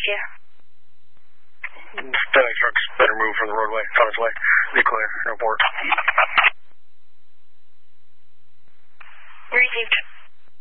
you. FedEx trucks better move from the roadway. It's on its way. Be clear. Report. Received.